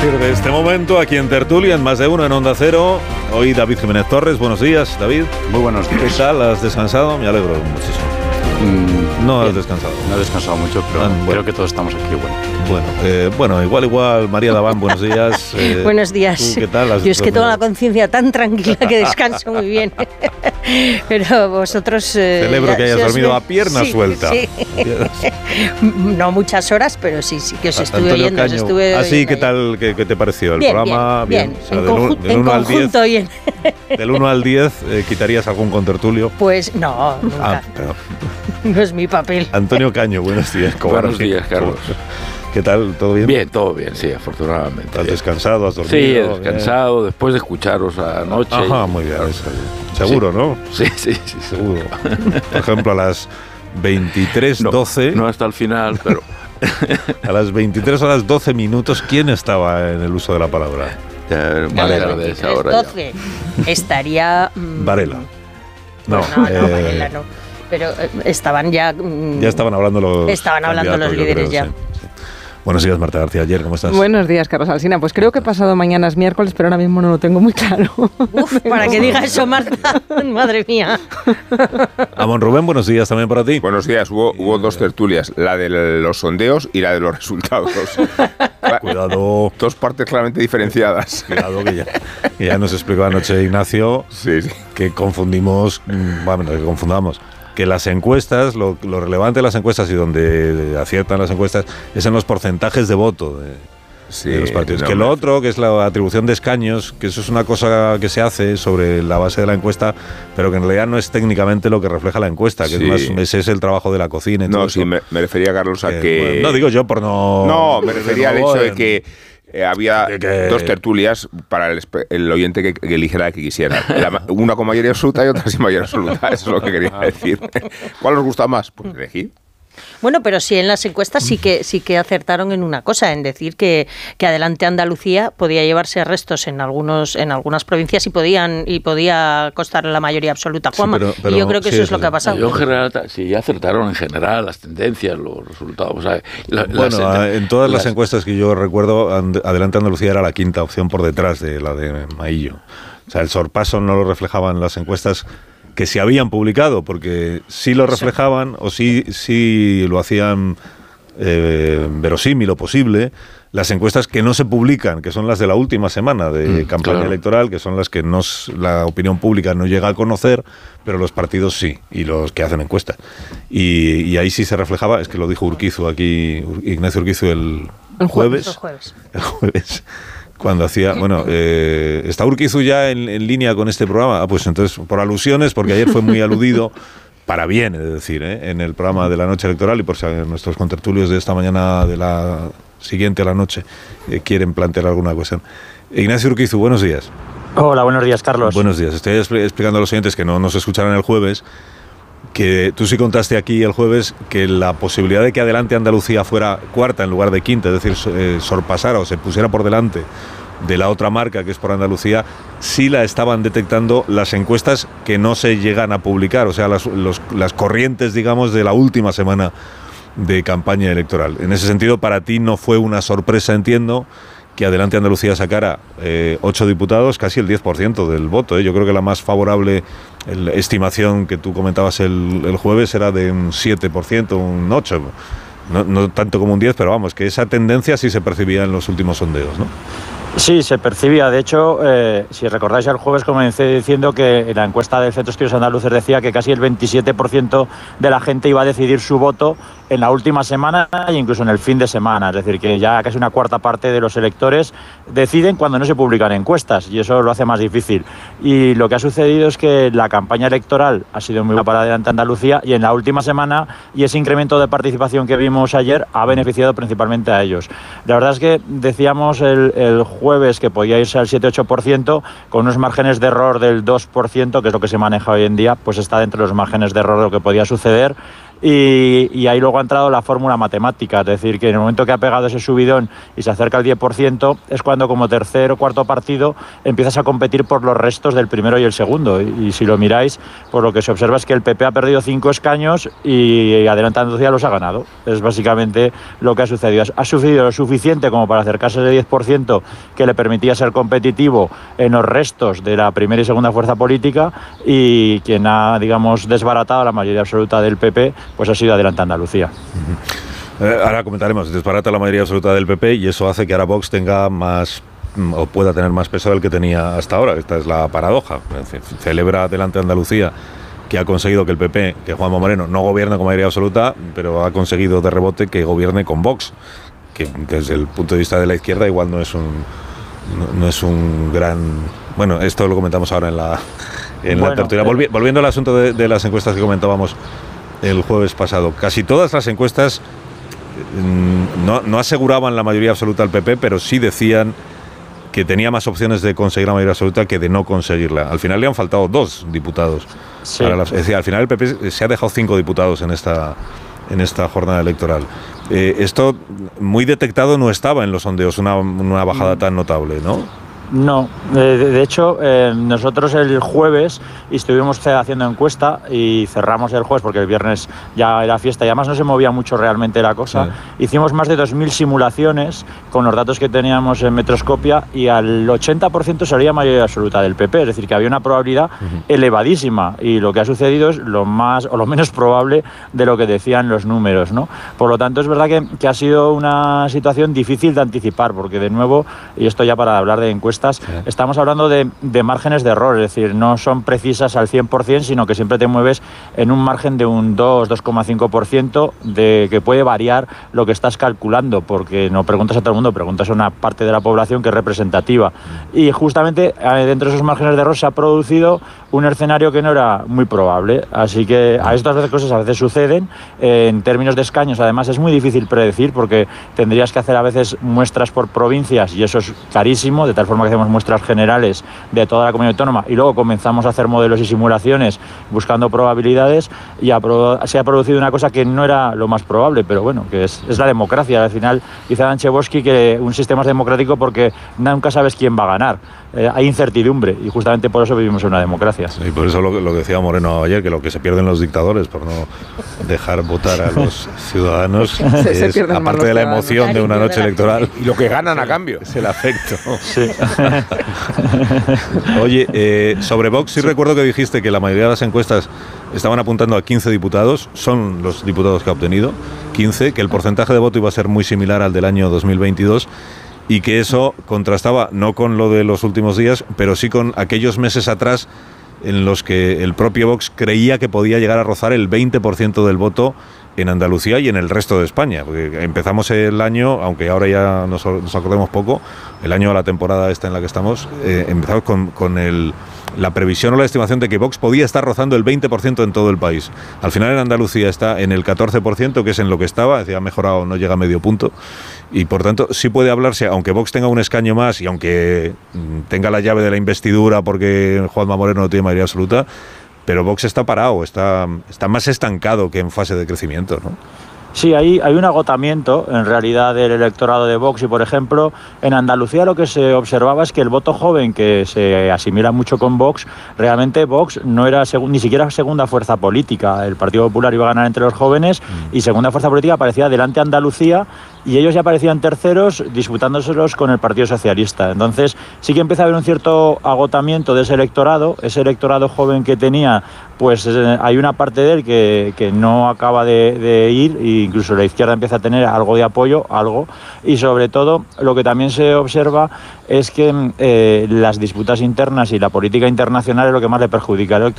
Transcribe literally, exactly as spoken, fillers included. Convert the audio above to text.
partir de este momento, aquí en Tertulia, en Más de Uno, en Onda Cero, hoy David Jiménez Torres. Buenos días, David. Muy buenos días. ¿Qué tal? ¿Has descansado? Me alegro muchísimo. Mm, no bien. has descansado. No he descansado mucho, pero Ah, bueno. creo que todos estamos aquí. Bueno, Bueno, eh, bueno, igual, igual, María Daván, buenos días. Eh, Buenos días. ¿tú qué tal? ¿Has Yo es que tengo la dormido? conciencia tan tranquila que descanso muy bien. Pero vosotros... Eh, Celebro que hayas si os dormido ve- a pierna sí, suelta. sí. No muchas horas, pero sí, sí que os estuve Antonio oyendo. Os Caño. estuve ¿Ah, sí? oyendo ¿Qué ya. tal? ¿Qué, qué te pareció el Bien, programa? bien, bien. O sea, en del, conju- un- del en uno al diez. conjunto bien. Del uno al diez, eh, ¿quitarías algún contertulio? Pues no, nunca. Ah, pero No es mi papel. Antonio Caño, buenos días. Buenos días, Carlos. ¿Qué tal? ¿Todo bien? Bien, todo bien, sí, afortunadamente. ¿Has descansado? ¿Has dormido? Sí, he Bien. descansado después de escucharos anoche. Ajá, y- muy bien. claro, eso. Seguro, sí. ¿no? Sí, sí, sí, Seguro. Por ejemplo, a las veintitrés doce, No, no hasta el final, pero a las veintitrés horas doce minutos, ¿quién estaba en el uso de la palabra? ya, A Varela las de esa hora ya. doce estaría... mm, Varela. No, No, no, eh, Varela no. Pero eh, estaban ya... mm, ya estaban hablando los Estaban hablando los candidatos, yo líderes creo, ya. sí, sí. Buenos días, Marta García. Ayer, ¿cómo estás? Buenos días, Carlos Alsina. Pues creo que pasado mañana es miércoles, pero ahora mismo no lo tengo muy claro. Uf, para que diga eso, Marta. Madre mía. Amon Rubén, buenos días también para ti. Buenos días, hubo, hubo dos tertulias, la de los sondeos y la de los resultados. Cuidado, Dos partes claramente diferenciadas. cuidado, que ya, que ya nos explicó anoche Ignacio Sí, sí. que confundimos, mm, bueno, que confundamos, que las encuestas, lo, lo relevante de las encuestas y donde aciertan las encuestas es en los porcentajes de voto de, Sí, de los partidos. no, que lo me- otro, que es la atribución de escaños, que eso es una cosa que se hace sobre la base de la encuesta, pero que en realidad no es técnicamente lo que refleja la encuesta, que Sí. es más, ese es el trabajo de la cocina y todo No, eso. sí, me, me refería, Carlos, a Que, que... bueno, no digo yo por no... No, me refería al nuevo hecho de en- que eh, había de que- dos tertulias para el, espe- el oyente que, que eligiera la que quisiera. La ma- una con mayoría absoluta y otra sin mayoría absoluta. Eso es lo que quería decir. ¿Cuál os gusta más? Pues elegí. Bueno, pero sí en las encuestas sí que sí que acertaron en una cosa, en decir que, que Adelante Andalucía podía llevarse restos en algunos en algunas provincias y podían y podía costar la mayoría absoluta, Sí, Juanma. pero- pero y yo creo que sí, eso es eso lo que ha sí. pasado. Yo en general, ta- sí, ya acertaron en general las tendencias, los resultados. O sea, la- Bueno, las- en todas las, las- encuestas que yo recuerdo, And- Adelante Andalucía era la quinta opción por detrás de la de Maillo. O sea, el sorpaso no lo reflejaban las encuestas que se habían publicado, porque sí lo reflejaban o sí, sí lo hacían eh, verosímil o posible, las encuestas que no se publican, que son las de la última semana de Mm, campaña claro. electoral, que son las que no, s- la opinión pública no llega a conocer, pero los partidos sí, y los que hacen encuestas. Y, y ahí sí se reflejaba, es que lo dijo Urquizu aquí, Ur- Ignacio Urquizu el, El jueves. Los jueves. el jueves, cuando hacía, bueno, eh, ¿está Urquizu ya en, en línea con este programa? Ah, pues entonces, por alusiones, porque ayer fue muy aludido, para bien, es decir, ¿eh? en el programa de la noche electoral, y por si nuestros contertulios de esta mañana, de la siguiente a la noche, eh, quieren plantear alguna cuestión. Ignacio Urquizu, buenos días. Hola, buenos días, Carlos. Buenos días. Estoy expli- explicando a los oyentes que no nos escucharon el jueves, que tú sí contaste aquí el jueves que la posibilidad de que Adelante Andalucía fuera cuarta en lugar de quinta, es decir, so- eh, sorpasara o se pusiera por delante de la otra marca que es por Andalucía, sí la estaban detectando las encuestas que no se llegan a publicar, o sea, las, los- las corrientes, digamos, de la última semana de campaña electoral. En ese sentido, para ti no fue una sorpresa, entiendo, que Adelante Andalucía sacara eh, ocho diputados, casi el diez por ciento del voto. ¿eh? Yo creo que la más favorable el- estimación que tú comentabas el, el jueves era de un siete por ciento, un ocho por ciento. No, no tanto como un diez por ciento, pero vamos, que esa tendencia sí se percibía en los últimos sondeos, ¿no? Sí, se percibía. De hecho, eh, si recordáis, el jueves comencé diciendo que en la encuesta del Centro de Estudios Andaluces decía que casi el veintisiete por ciento de la gente iba a decidir su voto en la última semana e incluso en el fin de semana. Es decir, que ya casi una cuarta parte de los electores deciden cuando no se publican encuestas y eso lo hace más difícil. Y lo que ha sucedido es que la campaña electoral ha sido muy buena para Adelante Andalucía y en la última semana y ese incremento de participación que vimos ayer ha beneficiado principalmente a ellos. La verdad es que decíamos el, el jueves que podía irse al siete ocho por ciento con unos márgenes de error del dos por ciento, que es lo que se maneja hoy en día, pues está dentro de los márgenes de error de lo que podía suceder. y, y ahí luego ha entrado la fórmula matemática, es decir, que en el momento que ha pegado ese subidón y se acerca al diez por ciento es cuando como tercer o cuarto partido empiezas a competir por los restos del primero y el segundo, y, y si lo miráis, por lo que se observa es que el P P ha perdido cinco escaños y Adelante Andalucía los ha ganado. Es básicamente lo que ha sucedido. Ha sucedido lo suficiente como para acercarse al diez por ciento que le permitía ser competitivo en los restos de la primera y segunda fuerza política, y quien ha, digamos, desbaratado la mayoría absoluta del P P, pues ha sido Adelante Andalucía. Uh-huh. Eh, ahora comentaremos, desbarata la mayoría absoluta del P P y eso hace que ahora Vox tenga más o pueda tener más peso del que tenía hasta ahora. Esta es la paradoja. Celebra Adelante Andalucía que ha conseguido que el P P, que Juanma Moreno no gobierna con mayoría absoluta, pero ha conseguido de rebote que gobierne con Vox, que desde el punto de vista de la izquierda igual no es un no, no es un gran... Bueno, esto lo comentamos ahora en la en bueno, la tertulia. Volvi, volviendo al asunto de, de las encuestas que comentábamos el jueves pasado, casi todas las encuestas no, no aseguraban la mayoría absoluta al P P, pero sí decían que tenía más opciones de conseguir la mayoría absoluta que de no conseguirla. Al final le han faltado dos diputados. Sí. Para las, es decir, al final el P P se ha dejado cinco diputados en esta, en esta jornada electoral. Eh, esto muy detectado no estaba en los sondeos, una, una bajada tan notable, ¿no? No, de, de hecho eh, nosotros el jueves estuvimos haciendo encuesta y cerramos el jueves porque el viernes ya era fiesta y además no se movía mucho realmente la cosa. Sí. Hicimos más de dos mil simulaciones con los datos que teníamos en Metroscopia y al ochenta por ciento salía mayoría absoluta del P P, es decir, que había una probabilidad uh-huh. elevadísima, y lo que ha sucedido es lo más o lo menos probable de lo que decían los números, ¿no? Por lo tanto es verdad que, que ha sido una situación difícil de anticipar, porque de nuevo, y esto ya para hablar de encuestas, estamos hablando de, de márgenes de error, es decir, no son precisas al cien por ciento, sino que siempre te mueves en un margen de un dos, dos coma cinco por ciento de que puede variar lo que estás calculando, porque no preguntas a todo el mundo, preguntas a una parte de la población que es representativa. Y justamente dentro de esos márgenes de error se ha producido un escenario que no era muy probable, así que a estas cosas a veces suceden. En términos de escaños, además, es muy difícil predecir, porque tendrías que hacer a veces muestras por provincias y eso es carísimo, de tal forma que hacemos muestras generales de toda la comunidad autónoma y luego comenzamos a hacer modelos y simulaciones buscando probabilidades, y se ha producido una cosa que no era lo más probable, pero bueno, que es, es la democracia. Al final dice Dan Chebosky que un sistema es democrático porque nunca sabes quién va a ganar. Eh, hay incertidumbre y justamente por eso vivimos en una democracia. Y por eso lo, lo que decía Moreno ayer, que lo que se pierden los dictadores por no dejar votar a los ciudadanos se, es, se aparte de la emoción de una noche electoral, y lo que ganan a cambio es el afecto. Sí. Oye, eh, sobre Vox sí, sí recuerdo que dijiste que la mayoría de las encuestas estaban apuntando a quince diputados, son los diputados que ha obtenido, quince, que el porcentaje de voto iba a ser muy similar al del año dos mil veintidós, y que eso contrastaba no con lo de los últimos días, pero sí con aquellos meses atrás en los que el propio Vox creía que podía llegar a rozar el veinte por ciento del voto en Andalucía y en el resto de España, porque empezamos el año, aunque ahora ya nos, nos acordemos poco, el año, la temporada esta en la que estamos, eh, empezamos con, con el, la previsión o la estimación de que Vox podía estar rozando el veinte por ciento en todo el país. Al final en Andalucía está en el catorce por ciento, que es en lo que estaba, es decir, ha mejorado, no llega a medio punto, y por tanto sí puede hablarse, aunque Vox tenga un escaño más y aunque tenga la llave de la investidura porque Juanma Moreno no tiene mayoría absoluta, pero Vox está parado, está, está más estancado que en fase de crecimiento, ¿no? Sí, hay, hay un agotamiento en realidad del electorado de Vox, y por ejemplo en Andalucía lo que se observaba es que el voto joven, que se asimila mucho con Vox, realmente Vox no era seg- ni siquiera segunda fuerza política. El Partido Popular iba a ganar entre los jóvenes y segunda fuerza política aparecía Adelante Andalucía, y ellos ya parecían terceros disputándoselos con el Partido Socialista. Entonces sí que empieza a haber un cierto agotamiento de ese electorado, ese electorado joven que tenía, pues eh, hay una parte de él que, que no acaba de, de ir, e incluso la izquierda empieza a tener algo de apoyo, algo, y sobre todo lo que también se observa es que eh, las disputas internas y la política internacional es lo que más le perjudica al electorado.